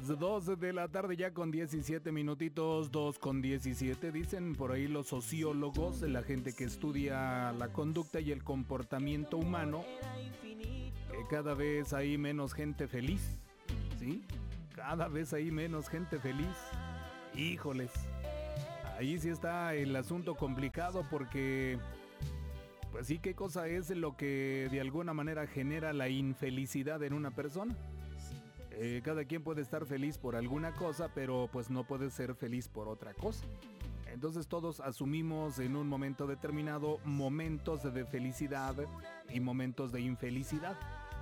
Las 2 de la tarde ya con 17 minutitos, 2:17. Dicen por ahí los sociólogos, la gente que estudia la conducta y el comportamiento humano, que cada vez hay menos gente feliz, ¿sí? Cada vez hay menos gente feliz. Híjoles, ahí sí está el asunto complicado porque, pues sí, ¿qué cosa es lo que de alguna manera genera la infelicidad en una persona? Cada quien puede estar feliz por alguna cosa, pero pues no puede ser feliz por otra cosa. Entonces todos asumimos en un momento determinado momentos de felicidad y momentos de infelicidad.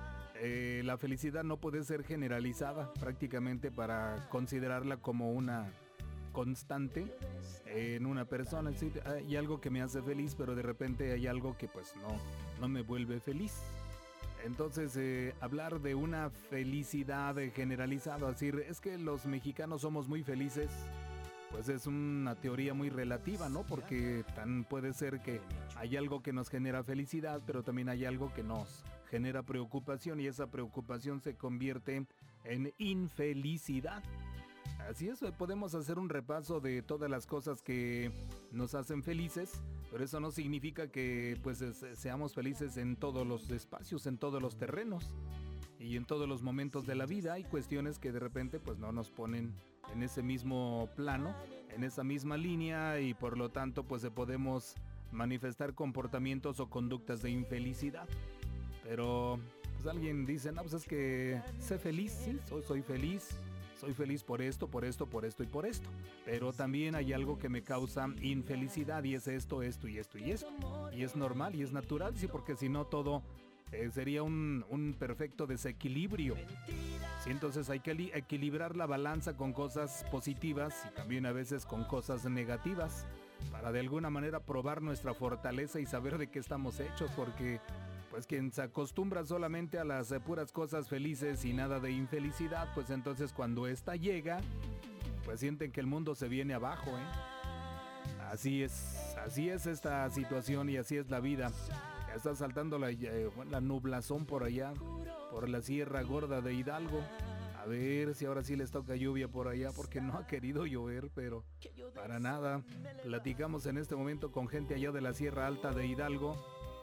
La felicidad no puede ser generalizada prácticamente para considerarla como una constante en una persona. Es decir, hay algo que me hace feliz, pero de repente hay algo que pues no me vuelve feliz. Entonces, hablar de una felicidad generalizada, decir, es que los mexicanos somos muy felices, pues es una teoría muy relativa, ¿no? Porque puede ser que hay algo que nos genera felicidad, pero también hay algo que nos genera preocupación y esa preocupación se convierte en infelicidad. Así es, podemos hacer un repaso de todas las cosas que nos hacen felices, pero eso no significa que pues seamos felices en todos los espacios, en todos los terrenos y en todos los momentos de la vida. Hay cuestiones que de repente pues no nos ponen en ese mismo plano, en esa misma línea y por lo tanto pues podemos manifestar comportamientos o conductas de infelicidad. Pero pues alguien dice, no, pues es que sé feliz, sí, soy feliz. Soy feliz por esto, por esto, por esto y por esto. Pero también hay algo que me causa infelicidad y es esto, esto y esto y esto. Y es normal y es natural, sí, porque si no todo sería un perfecto desequilibrio. Sí, entonces hay que equilibrar la balanza con cosas positivas y también a veces con cosas negativas para de alguna manera probar nuestra fortaleza y saber de qué estamos hechos, porque pues quien se acostumbra solamente a las puras cosas felices y nada de infelicidad, pues entonces cuando esta llega, pues sienten que el mundo se viene abajo, ¿eh? Así es esta situación y así es la vida. Ya está saltando la nublazón por allá, por la Sierra Gorda de Hidalgo. A ver si ahora sí les toca lluvia por allá, porque no ha querido llover, pero para nada. Platicamos en este momento con gente allá de la Sierra Alta de Hidalgo.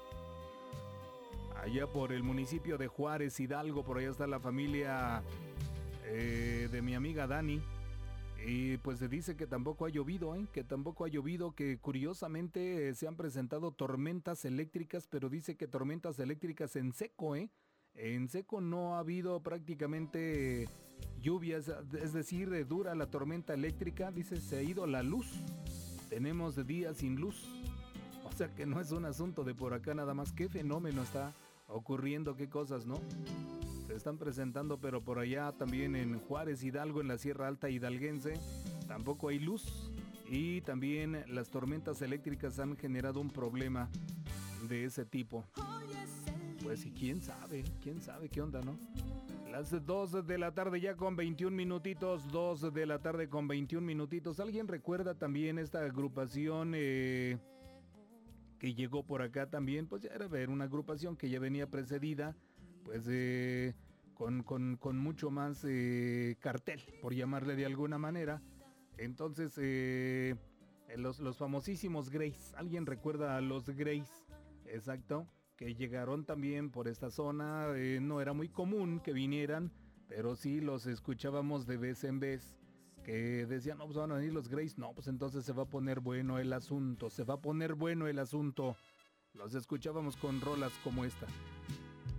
Allá por el municipio de Juárez, Hidalgo, por allá está la familia de mi amiga Dani. Y pues se dice que tampoco ha llovido, que curiosamente se han presentado tormentas eléctricas, pero dice que tormentas eléctricas en seco, En seco no ha habido prácticamente lluvias, es decir, dura la tormenta eléctrica, dice, se ha ido la luz. Tenemos días sin luz. O sea que no es un asunto de por acá nada más. ¿Qué fenómeno está ocurriendo? ¿Qué cosas, no? Se están presentando, pero por allá también en Juárez, Hidalgo, en la Sierra Alta hidalguense, tampoco hay luz. Y también las tormentas eléctricas han generado un problema de ese tipo. Pues y quién sabe qué onda, ¿no? Las 2 de la tarde ya con 21 minutitos, 2 de la tarde con 21 minutitos. ¿Alguien recuerda también esta agrupación que llegó por acá también? Pues ya era una agrupación que ya venía precedida, pues con mucho más cartel, por llamarle de alguna manera. Entonces, los famosísimos Grace. ¿Alguien recuerda a los Grace? Exacto, que llegaron también por esta zona. No era muy común que vinieran, pero sí los escuchábamos de vez en vez. Que decían, no, pues van a venir los Grace. No, pues entonces se va a poner bueno el asunto. Los escuchábamos con rolas como esta.